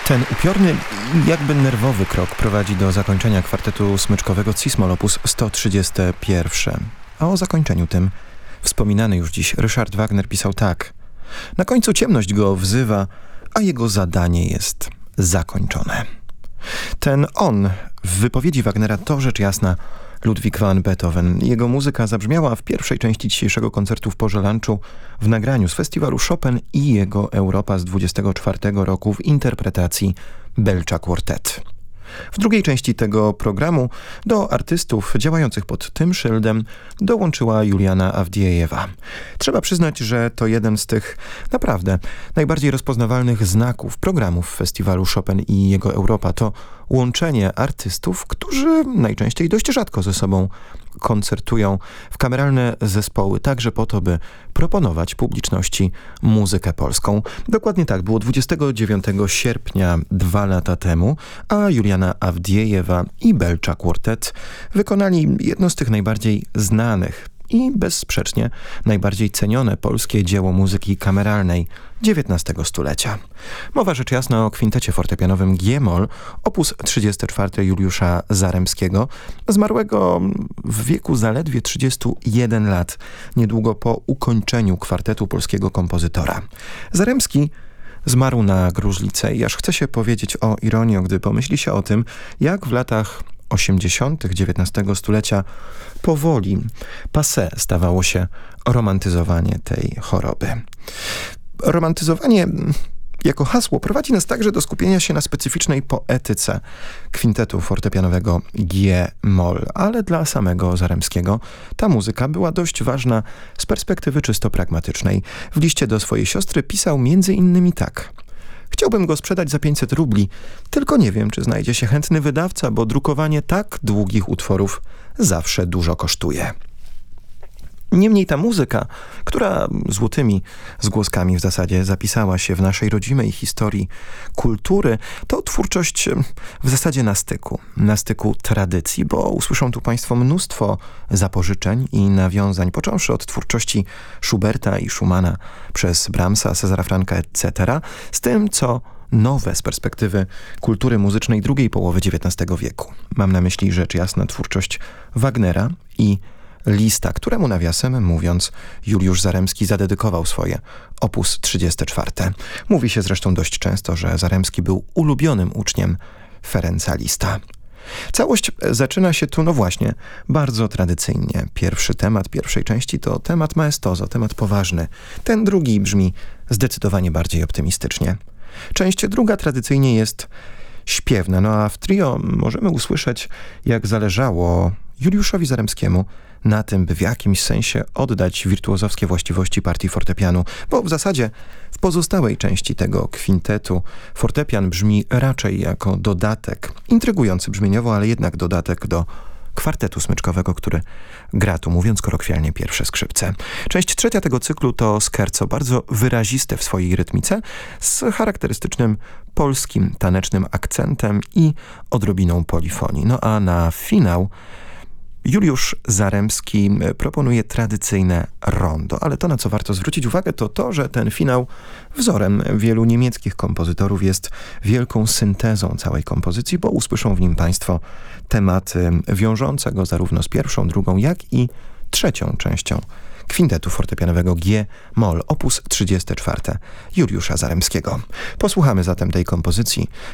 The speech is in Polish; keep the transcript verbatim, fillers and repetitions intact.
Ten upiorny i jakby nerwowy krok prowadzi do zakończenia kwartetu smyczkowego Cis-moll op. sto trzydzieści jeden. A o zakończeniu tym wspominany już dziś Ryszard Wagner pisał tak. Na końcu ciemność go wzywa, a jego zadanie jest zakończone. Ten on w wypowiedzi Wagnera to rzecz jasna Ludwig van Beethoven. Jego muzyka zabrzmiała w pierwszej części dzisiejszego koncertu w Porze Lunchu w nagraniu z festiwalu Chopin i jego Europa z dwudziestego czwartego roku w interpretacji Belcza Quartet. W drugiej części tego programu do artystów działających pod tym szyldem dołączyła Juliana Awdiejewa. Trzeba przyznać, że to jeden z tych naprawdę najbardziej rozpoznawalnych znaków programów festiwalu Chopin i jego Europa. To łączenie artystów, którzy najczęściej dość rzadko ze sobą koncertują w kameralne zespoły, także po to, by proponować publiczności muzykę polską. Dokładnie tak, było dwudziestego dziewiątego sierpnia dwa lata temu, a Juliana Awdiejewa i Belcza Quartet wykonali jedno z tych najbardziej znanych i bezsprzecznie najbardziej cenione polskie dzieło muzyki kameralnej dziewiętnastego stulecia. Mowa rzecz jasna o kwintecie fortepianowym G-moll op. trzydziesty czwarty Juliusza Zaremskiego, zmarłego w wieku zaledwie trzydziestu jeden lat, niedługo po ukończeniu kwartetu polskiego kompozytora. Zaremski zmarł na gruźlicę i aż chce się powiedzieć o ironii, gdy pomyśli się o tym, jak w latach osiemdziesiątych dziewiętnastego stulecia powoli passé stawało się romantyzowanie tej choroby. Romantyzowanie jako hasło prowadzi nas także do skupienia się na specyficznej poetyce kwintetu fortepianowego G-moll, ale dla samego Zaremskiego ta muzyka była dość ważna z perspektywy czysto pragmatycznej. W liście do swojej siostry pisał między innymi tak. Chciałbym go sprzedać za pięćset rubli, tylko nie wiem, czy znajdzie się chętny wydawca, bo drukowanie tak długich utworów zawsze dużo kosztuje. Niemniej ta muzyka, która złotymi zgłoskami w zasadzie zapisała się w naszej rodzimej historii kultury, to twórczość w zasadzie na styku, na styku tradycji, bo usłyszą tu Państwo mnóstwo zapożyczeń i nawiązań, począwszy od twórczości Schuberta i Schumana przez Brahmsa, Cezara Franka et cetera, z tym, co nowe z perspektywy kultury muzycznej drugiej połowy dziewiętnastego wieku. Mam na myśli rzecz jasna twórczość Wagnera i Lista, któremu nawiasem mówiąc Juliusz Zaremski zadedykował swoje op. trzydzieste czwarte. Mówi się zresztą dość często, że Zaremski był ulubionym uczniem Ferenca Lista. Całość zaczyna się tu, no właśnie, bardzo tradycyjnie. Pierwszy temat pierwszej części to temat maestoso, temat poważny. Ten drugi brzmi zdecydowanie bardziej optymistycznie. Część druga tradycyjnie jest śpiewna, no a w trio możemy usłyszeć, jak zależało Juliuszowi Zaremskiemu na tym, by w jakimś sensie oddać wirtuozowskie właściwości partii fortepianu, bo w zasadzie w pozostałej części tego kwintetu fortepian brzmi raczej jako dodatek, intrygujący brzmieniowo, ale jednak dodatek do kwartetu smyczkowego, który gra tu, mówiąc kolokwialnie, pierwsze skrzypce. Część trzecia tego cyklu to scherzo, bardzo wyraziste w swojej rytmice, z charakterystycznym polskim tanecznym akcentem i odrobiną polifonii. No a na finał Juliusz Zaremski proponuje tradycyjne rondo, ale to, na co warto zwrócić uwagę, to to, że ten finał wzorem wielu niemieckich kompozytorów jest wielką syntezą całej kompozycji, bo usłyszą w nim Państwo tematy wiążące go zarówno z pierwszą, drugą, jak i trzecią częścią kwintetu fortepianowego G-moll op. trzydzieste czwarte Juliusza Zaremskiego. Posłuchamy zatem tej kompozycji